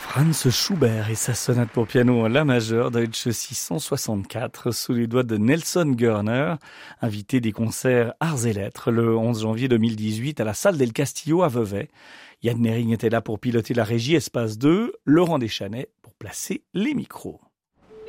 Franz Schubert et sa sonate pour piano en la majeure Deutsche 664 sous les doigts de Nelson Görner, invité des concerts Arts et Lettres le 11 janvier 2018 à la salle del Castillo à Vevey. Yann Nering était là pour piloter la régie Espace 2, Laurent Deschanais pour placer les micros.